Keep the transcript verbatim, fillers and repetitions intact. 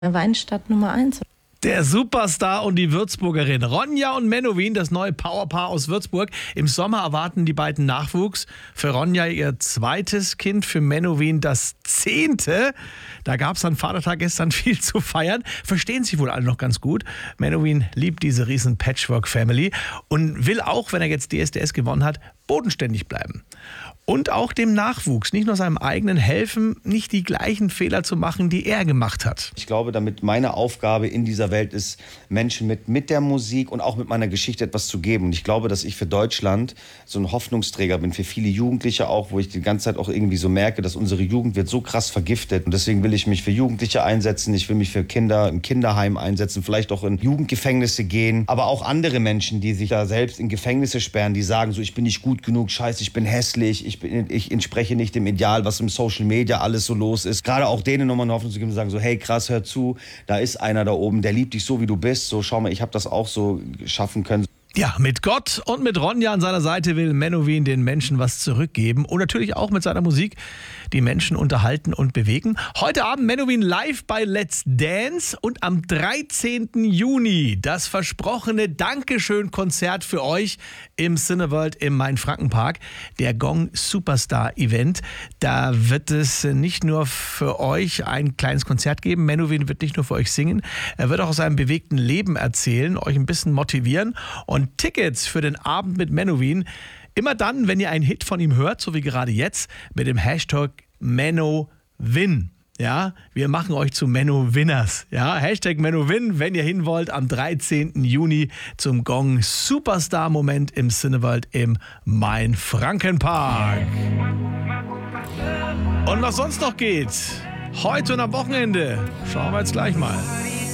Weinstadt Nummer eins. Der Superstar und die Würzburgerin Ronja und Menowin, das neue Powerpaar aus Würzburg. Im Sommer erwarten die beiden Nachwuchs. Für Ronja ihr zweites Kind, für Menowin das zehnte. Da gab es an Vatertag gestern viel zu feiern. Verstehen sich wohl alle noch ganz gut. Menowin liebt diese riesen Patchwork-Family und will auch, wenn er jetzt D S D S gewonnen hat, bodenständig bleiben. Und auch dem Nachwuchs, nicht nur seinem eigenen, helfen, nicht die gleichen Fehler zu machen, die er gemacht hat. Ich glaube, damit meine Aufgabe in dieser Welt ist, Menschen mit, mit der Musik und auch mit meiner Geschichte etwas zu geben. Und ich glaube, dass ich für Deutschland so ein Hoffnungsträger bin, für viele Jugendliche auch, wo ich die ganze Zeit auch irgendwie so merke, dass unsere Jugend wird so krass vergiftet. Und deswegen will ich mich für Jugendliche einsetzen, ich will mich für Kinder im Kinderheim einsetzen, vielleicht auch in Jugendgefängnisse gehen. Aber auch andere Menschen, die sich da selbst in Gefängnisse sperren, die sagen so, ich bin nicht gut genug, scheiße, ich bin hässlich, ich bin, ich entspreche nicht dem Ideal, was im Social Media alles so los ist. Gerade auch denen nochmal eine Hoffnung zu geben und sagen so, hey krass, hör zu, da ist einer da oben, der liebt dich so, wie du bist. So, schau mal, ich habe das auch so schaffen können. Ja, mit Gott und mit Ronja an seiner Seite will Menowin den Menschen was zurückgeben und natürlich auch mit seiner Musik die Menschen unterhalten und bewegen. Heute Abend Menowin live bei Let's Dance und am dreizehnten Juni das versprochene Dankeschön-Konzert für euch im Cineworld im Main-Franken-Park, der Gong Superstar Event. Da wird es nicht nur für euch ein kleines Konzert geben, Menowin wird nicht nur für euch singen, er wird auch aus seinem bewegten Leben erzählen, euch ein bisschen motivieren. Und Und Tickets für den Abend mit Menowin immer dann, wenn ihr einen Hit von ihm hört, so wie gerade jetzt, mit dem Hashtag Menowin. Ja, wir machen euch zu Mennowinners. Ja, Hashtag Menowin, wenn ihr hin wollt, am dreizehnten Juni zum Gong Superstar Moment im Cineworld im Main-Franken-Park. Und was sonst noch geht, heute und am Wochenende, schauen wir jetzt gleich mal.